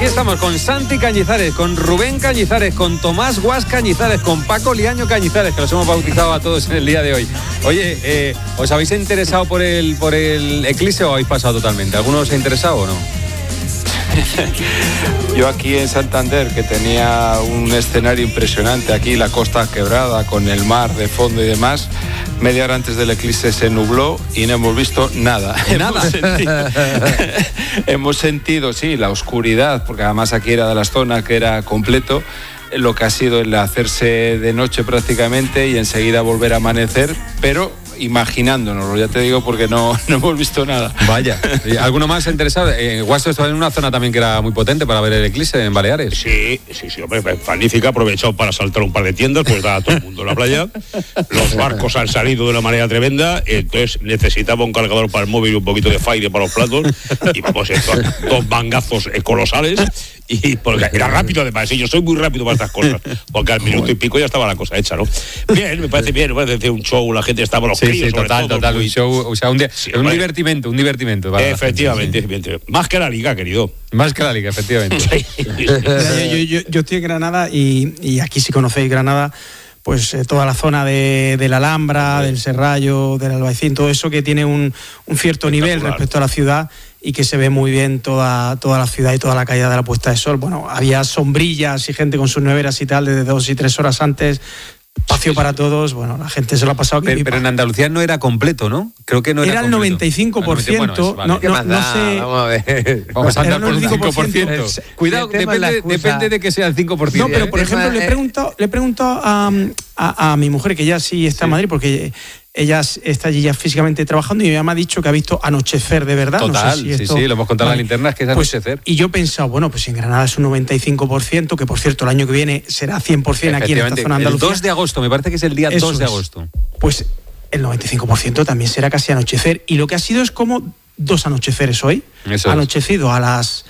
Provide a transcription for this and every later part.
Aquí estamos con Santi Cañizares, con Rubén Cañizares, con Tomás Guas Cañizares, con Paco Liaño Cañizares, que los hemos bautizado a todos en el día de hoy. Oye, ¿os habéis interesado por el eclipse o habéis pasado totalmente? ¿Alguno os ha interesado o no? Yo aquí en Santander, que tenía un escenario impresionante, aquí la costa quebrada con el mar de fondo y demás, media hora antes del eclipse se nubló y no hemos visto nada. Hemos sentido, sí, la oscuridad, porque además aquí era de las zonas que era completo, lo que ha sido el hacerse de noche prácticamente y enseguida volver a amanecer, pero imaginándonoslo, ya te digo, porque no hemos visto nada. Vaya, ¿alguno más interesado? Guaso estaba en una zona también que era muy potente para ver el eclipse en Baleares. Sí, hombre, magnífica, aprovechado para saltar un par de tiendas, pues da a todo el mundo en la playa. Los barcos han salido de una manera tremenda, entonces necesitaba un cargador para el móvil y un poquito de Fire para los platos, y vamos, dos mangazos colosales, y porque era rápido además, y yo soy muy rápido para estas cosas, porque al minuto y pico ya estaba la cosa hecha, ¿no? Bien, me parece un show, la gente estaba, los críos, total, un show, o sea, un divertimento. Efectivamente, más que la liga, querido. Más que la liga, efectivamente. Yo estoy en Granada y aquí, si conocéis Granada, pues toda la zona de la Alhambra, del Serrallo, del Albaicín, todo eso que tiene un cierto nivel respecto a la ciudad y que se ve muy bien toda la ciudad y toda la caída de la puesta de sol. Bueno, había sombrillas y gente con sus neveras y tal desde 2 y 3 horas antes. Espacio para todos, bueno, la gente se lo ha pasado. Pero en Andalucía no era completo, ¿no? Creo que no era el completo. 95%. Bueno, vale. No sé. Vamos a ver. Vamos a andar por un 5%. Cuidado, depende de que sea el 5%. No, pero por ejemplo, le pregunto a mi mujer, que ya sí está en Madrid, porque ella está allí ya físicamente trabajando y ella me ha dicho que ha visto anochecer de verdad. Total, no sé si esto... sí, lo hemos contado en la linterna, es que es anochecer. Y yo he pensado, bueno, pues en Granada es un 95%, que por cierto el año que viene será 100% aquí en esta zona de Andalucía. El 2 de agosto, me parece que es el día 2 de agosto. Pues el 95% también será casi anochecer. Y lo que ha sido es como 2 anocheceres hoy. Anochecido a las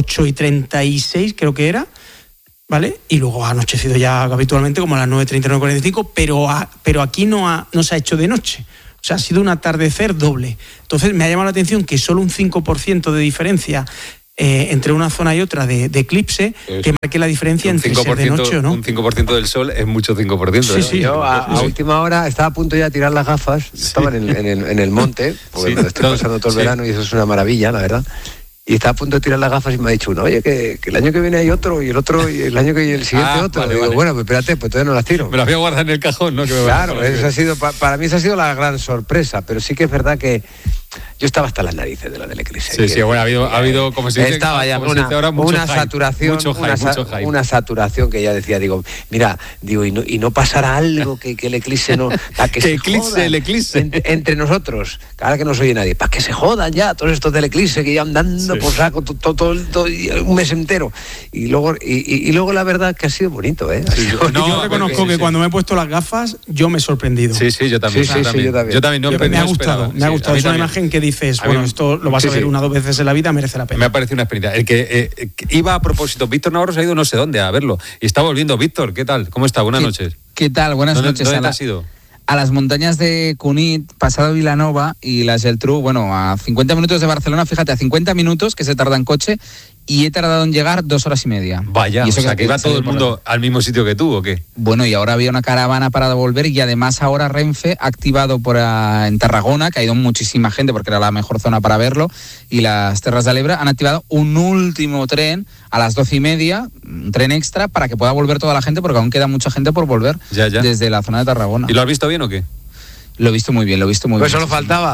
8:36, creo que era, ¿vale? Y luego ha anochecido ya habitualmente como a las 9:30, 9:45, pero aquí no se ha hecho de noche. O sea, ha sido un atardecer doble. Entonces me ha llamado la atención que solo un 5% de diferencia entre una zona y otra de eclipse, que marque la diferencia entre ser de noche o no. Un 5% del sol es mucho 5%. Sí. Yo a última hora estaba a punto ya de tirar las gafas, estaban en el monte, porque me lo estoy pasando todo el verano y eso es una maravilla, la verdad. Y estaba a punto de tirar las gafas y me ha dicho uno, oye, que el año que viene hay otro, y el otro, y el año que viene el siguiente otro. Vale, digo, bueno, pues espérate, pues todavía no las tiro. Me las voy a guardar en el cajón, ¿no? Claro, eso ha sido, para mí esa ha sido la gran sorpresa, pero sí que es verdad que yo estaba hasta las narices de la del eclipse. Sí, bueno, ha habido como se dice, estaba ya una saturación, una saturación que ya decía, digo, mira, y no pasará algo que el eclipse no, para que se jodan, el eclipse entre nosotros, ahora que no se oye nadie, para que se jodan ya todos estos del eclipse que ya andando por saco todo un mes entero, y luego la verdad que ha sido bonito, yo reconozco que cuando me he puesto las gafas yo me he sorprendido. Sí, yo también. Yo también me ha gustado. Es una imagen que dices, bueno, esto lo vas a ver 1 o 2 veces en la vida, merece la pena. Me ha parecido una experiencia. El que iba a propósito, Víctor Navarro se ha ido no sé dónde a verlo y está volviendo. Víctor, ¿qué tal? ¿Cómo está? Buenas noches. ¿Qué tal? Buenas noches. ¿Dónde has ido? A las montañas de Cunit, pasado Vilanova y la Geltrú, bueno, a 50 minutos de Barcelona, fíjate, a 50 minutos que se tarda en coche, y he tardado en llegar 2 horas y media. Vaya, y eso, o sea, que iba todo el mundo al mismo sitio que tú, ¿o qué? Bueno, y ahora había una caravana para volver, y además ahora Renfe ha activado en Tarragona, que ha ido muchísima gente porque era la mejor zona para verlo, y las Terras de l'Ebre han activado un último tren a las 12:30, un tren extra para que pueda volver toda la gente, porque aún queda mucha gente por volver desde la zona de Tarragona. ¿Y lo has visto bien o qué? Lo he visto muy bien, Pues solo faltaba.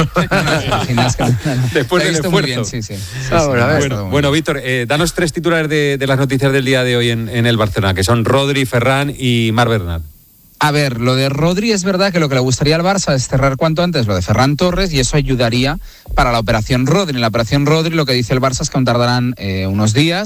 Después del esfuerzo. Bien, sí. Bueno, Víctor, danos 3 titulares de las noticias del día de hoy en el Barcelona, que son Rodri, Ferran y Marc Bernat. A ver, lo de Rodri es verdad que lo que le gustaría al Barça es cerrar cuanto antes lo de Ferran Torres, y eso ayudaría para la operación Rodri. En la operación Rodri lo que dice el Barça es que aún tardarán unos días,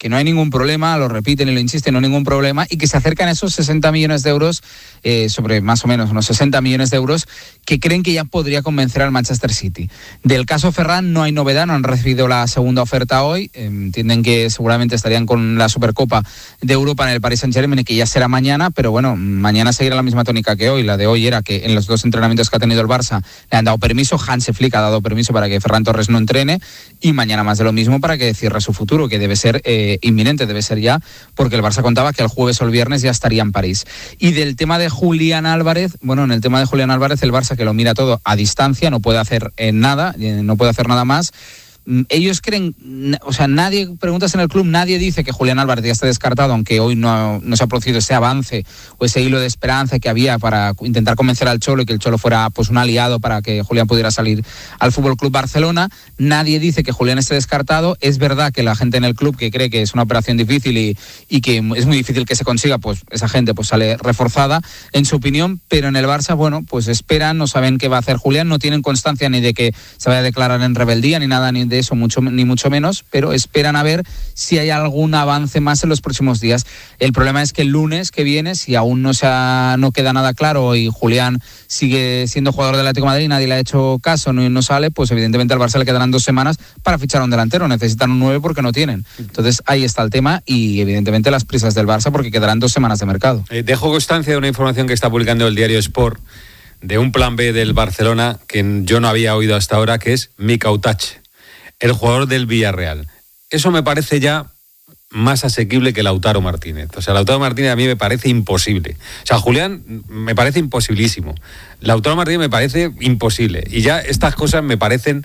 que no hay ningún problema, lo repiten y lo insisten, no hay ningún problema, y que se acercan a esos 60 millones de euros, sobre más o menos unos 60 millones de euros, que creen que ya podría convencer al Manchester City. Del caso Ferran no hay novedad, no han recibido la segunda oferta hoy, entienden que seguramente estarían con la Supercopa de Europa en el Paris Saint-Germain, que ya será mañana, pero bueno, mañana seguirá la misma tónica que hoy. La de hoy era que en los 2 entrenamientos que ha tenido el Barça le han dado permiso, Hansi Flick ha dado permiso para que Ferran Torres no entrene, y mañana más de lo mismo para que cierre su futuro, que debe ser inminente, debe ser ya, porque el Barça contaba que el jueves o el viernes ya estaría en París. Y del tema de Julián Álvarez, bueno, en el tema de Julián Álvarez, el Barça, que lo mira todo a distancia, no puede hacer nada, no puede hacer nada más. Ellos creen, o sea, nadie, preguntas en el club, nadie dice que Julián Álvarez ya esté descartado, aunque hoy no se ha producido ese avance o ese hilo de esperanza que había para intentar convencer al Cholo y que el Cholo fuera pues un aliado para que Julián pudiera salir al Fútbol Club Barcelona. Nadie dice que Julián esté descartado. Es verdad que la gente en el club que cree que es una operación difícil y que es muy difícil que se consiga, pues esa gente pues sale reforzada en su opinión, pero en el Barça, bueno, pues esperan, no saben qué va a hacer Julián, no tienen constancia ni de que se vaya a declarar en rebeldía ni nada, ni de eso, ni mucho menos, pero esperan a ver si hay algún avance más en los próximos días. El problema es que el lunes que viene, si aún no queda nada claro y Julián sigue siendo jugador del Atlético de Madrid y nadie le ha hecho caso, no sale, pues evidentemente al Barça le quedarán 2 semanas para fichar a un delantero, necesitan un 9 porque no tienen. Entonces ahí está el tema y evidentemente las prisas del Barça porque quedarán 2 semanas de mercado. Dejo constancia de una información que está publicando el diario Sport de un plan B del Barcelona que yo no había oído hasta ahora, que es Mika Otache, el jugador del Villarreal. Eso me parece ya más asequible que Lautaro Martínez. O sea, Lautaro Martínez a mí me parece imposible. O sea, Julián me parece imposibilísimo. Lautaro Martínez me parece imposible. Y ya estas cosas me parecen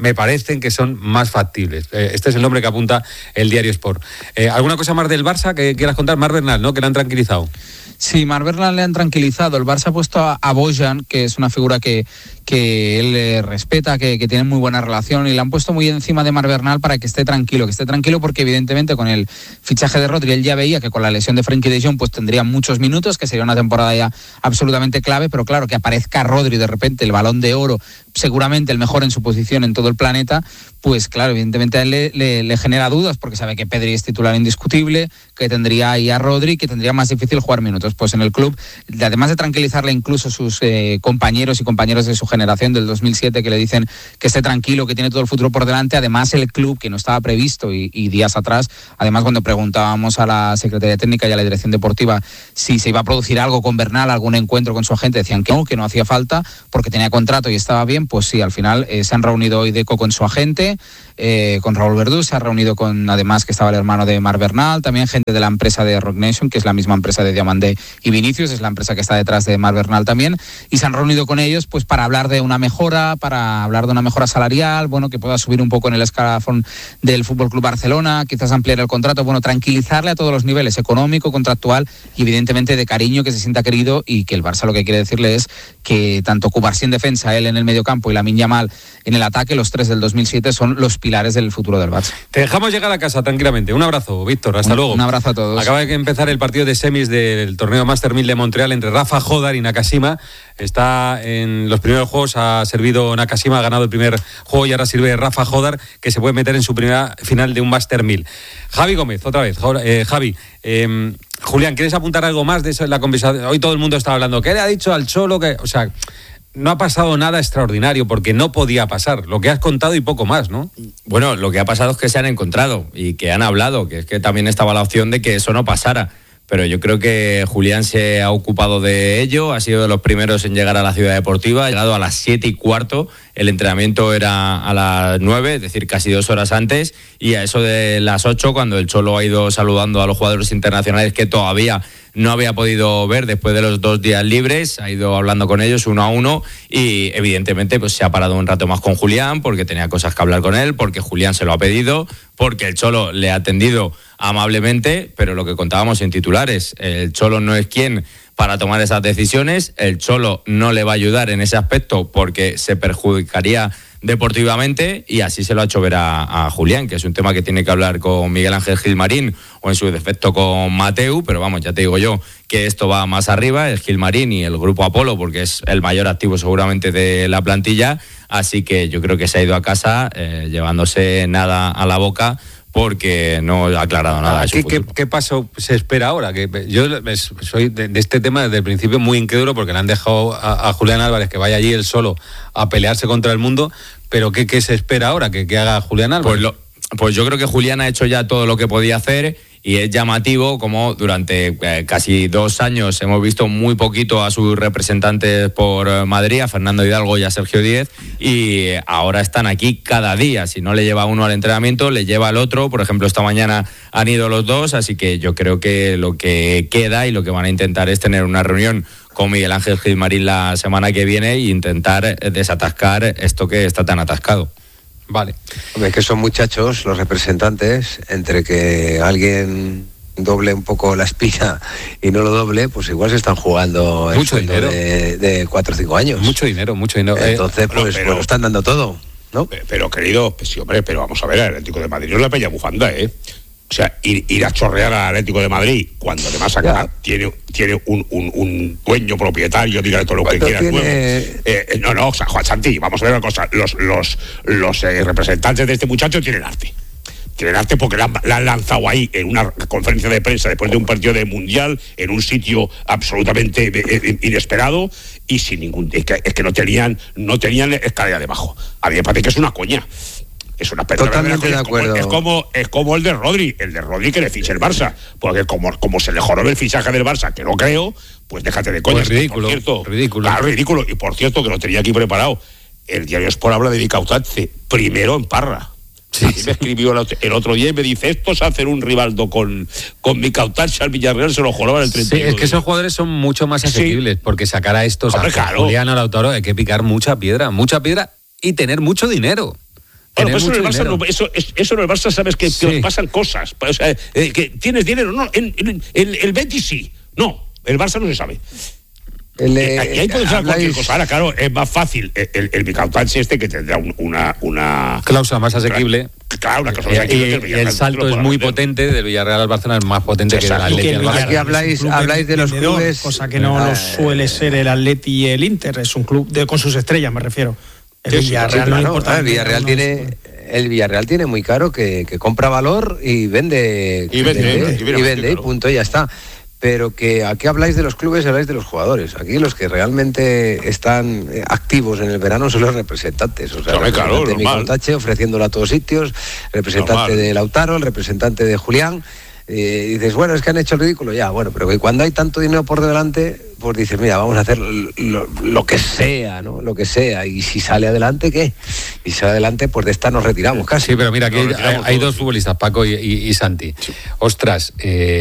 que son más factibles. Este es el nombre que apunta el diario Sport. ¿Alguna cosa más del Barça que quieras contar? Marc Bernal, ¿no? Que le han tranquilizado. Sí, Marc Bernal le han tranquilizado. El Barça ha puesto a Bojan, que es una figura que él respeta, que tiene muy buena relación, y le han puesto muy encima de Marc Bernal para que esté tranquilo porque evidentemente con el fichaje de Rodri él ya veía que con la lesión de Frenkie de Jong pues tendría muchos minutos, que sería una temporada ya absolutamente clave, pero claro, que aparezca Rodri de repente, el Balón de Oro, seguramente el mejor en su posición en todo el planeta, pues claro, evidentemente a él le genera dudas, porque sabe que Pedri es titular indiscutible, que tendría ahí a Rodri, que tendría más difícil jugar minutos. Pues en el club, además de tranquilizarle incluso sus compañeros y compañeros de su generación del 2007, que le dicen que esté tranquilo, que tiene todo el futuro por delante, además el club, que no estaba previsto y días atrás, además cuando preguntábamos a la Secretaría Técnica y a la Dirección Deportiva si se iba a producir algo con Bernal, algún encuentro con su agente, decían que no hacía falta porque tenía contrato y estaba bien. Pues sí, al final se han reunido hoy Deco con su agente, con Raúl Verdú, se ha reunido con, además que estaba el hermano de Marc Bernal, también gente de la empresa de Rock Nation, que es la misma empresa de Diamandé y Vinicius, es la empresa que está detrás de Marc Bernal también, y se han reunido con ellos pues para hablar de una mejora, salarial, bueno, que pueda subir un poco en el escalafón del Fútbol Club Barcelona, quizás ampliar el contrato, bueno, tranquilizarle a todos los niveles, económico, contractual y evidentemente de cariño, que se sienta querido, y que el Barça lo que quiere decirle es que tanto Cubarsí en defensa, él en el mediocampo y Lamine Yamal en el ataque, los 3 del 2007 son los pilares del futuro del Barça. Te dejamos llegar a casa tranquilamente. Un abrazo, Víctor, hasta luego. Un abrazo a todos. Acaba de empezar el partido de semis del torneo Master 1000 de Montreal entre Rafa Jodar y Nakashima. Está en los primeros juegos, ha servido Nakashima, ha ganado el primer juego y ahora sirve Rafa Jodar, que se puede meter en su primera final de un Master 1000. Javi Gómez, otra vez. Javi, Julián, ¿quieres apuntar algo más de eso en la conversación? Hoy todo el mundo está hablando. ¿Qué le ha dicho al Cholo? O sea, no ha pasado nada extraordinario porque no podía pasar. Lo que has contado y poco más, ¿no? Bueno, lo que ha pasado es que se han encontrado y que han hablado, que es que también estaba la opción de que eso no pasara. Pero yo creo que Julián se ha ocupado de ello, ha sido de los primeros en llegar a la ciudad deportiva, ha llegado a las 7:15, el entrenamiento era a las 9, es decir, casi 2 horas antes, y a eso de las 8, cuando el Cholo ha ido saludando a los jugadores internacionales que todavía no había podido ver después de los 2 días libres, ha ido hablando con ellos uno a uno y evidentemente pues se ha parado un rato más con Julián porque tenía cosas que hablar con él, porque Julián se lo ha pedido, porque el Cholo le ha atendido amablemente, pero lo que contábamos en titulares, el Cholo no es quien para tomar esas decisiones, el Cholo no le va a ayudar en ese aspecto porque se perjudicaría deportivamente, y así se lo ha hecho ver a Julián, que es un tema que tiene que hablar con Miguel Ángel Gilmarín o en su defecto con Mateu, pero vamos, ya te digo yo que esto va más arriba, el Gilmarín y el Grupo Apolo, porque es el mayor activo seguramente de la plantilla, así que yo creo que se ha ido a casa llevándose nada a la boca, porque no ha aclarado nada. ¿Qué paso se espera ahora? Que yo soy de este tema desde el principio muy incrédulo, porque le han dejado a Julián Álvarez que vaya allí él solo a pelearse contra el mundo, pero ¿qué se espera ahora que haga Julián Álvarez? Pues yo creo que Julián ha hecho ya todo lo que podía hacer, y es llamativo como durante casi 2 años hemos visto muy poquito a sus representantes por Madrid, a Fernando Hidalgo y a Sergio Díez, y ahora están aquí cada día. Si no le lleva uno al entrenamiento, le lleva al otro. Por ejemplo, esta mañana han ido los dos, así que yo creo que lo que queda y lo que van a intentar es tener una reunión con Miguel Ángel Gilmarín la semana que viene e intentar desatascar esto que está tan atascado. Vale. Hombre, que son muchachos los representantes, entre que alguien doble un poco la espina y no lo doble, pues igual se están jugando el mucho dinero de 4 o 5 años. Mucho dinero. Entonces, pero están dando todo, ¿no? Pero querido, pues sí, hombre, pero vamos a ver, el Atlético de Madrid no es la peña bufanda, O sea, ir a chorrear al Atlético de Madrid cuando además acá tiene un dueño propietario, dígale todo lo que quiera. No, Juan Santi, vamos a ver una cosa. Los representantes de este muchacho tienen arte. Tienen arte porque la han lanzado ahí en una conferencia de prensa después de un partido de Mundial, en un sitio absolutamente inesperado y sin ningún... Es que no tenían escalera debajo. A mí me parece que es una coña. Es una pena. Totalmente de acuerdo. Es como el de Rodri que le fiche el Barça, porque como se le joró el fichaje del Barça, que no creo, pues déjate de coñas. Pues ridículo. Claro, ridículo. Y por cierto, que lo tenía aquí preparado, el diario Sport habla de Vicautance primero en Parra. Sí. Me escribió el otro día y me dice, estos hacen un rivaldo con Vicautance al Villarreal, se lo joroban el 31. Sí, es que esos jugadores son mucho más asequibles, porque sacar a estos, Julián o Lautaro, hay que picar mucha piedra y tener mucho dinero. Bueno, pues eso en el Barça sabes que pasan cosas. O sea, que tienes dinero. No, el Betis sí. No, el Barça no se sabe. Ahí puede ser cualquier cosa. Ahora, claro, es más fácil el Vicautance que tendrá una cláusula más asequible. Claro, una cláusula más asequible. Y el salto es muy potente, del Villarreal al Barcelona es más potente que del Atleti al Barça. Aquí habláis de los clubes, cosa que no lo suele ser el Atleti y el Inter. Es un club con sus estrellas, me refiero. El Villarreal no importa. El Villarreal tiene muy caro que compra valor y vende y punto, y ya está. Pero que aquí habláis de los clubes y habláis de los jugadores. Aquí los que realmente están activos en el verano son los representantes. O sea, el representante de Vicautance ofreciéndolo a todos sitios, el representante de Lautaro, el representante de Julián. Dices, bueno, es que han hecho el ridículo, ya, bueno, pero que cuando hay tanto dinero por delante, pues dices, mira, vamos a hacer lo que sea, ¿no? Lo que sea, y si sale adelante, ¿qué? Y si sale adelante, pues de esta nos retiramos casi. Sí, pero mira, aquí hay dos futbolistas, Paco y Santi. Sí. Ostras,